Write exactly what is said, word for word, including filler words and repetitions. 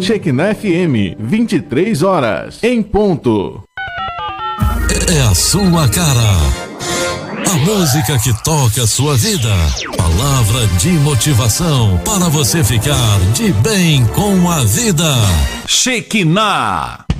Shekinah F M, vinte e três horas, em ponto. É a sua cara. A música que toca a sua vida. Palavra de motivação para você ficar de bem com a vida. Shekinah.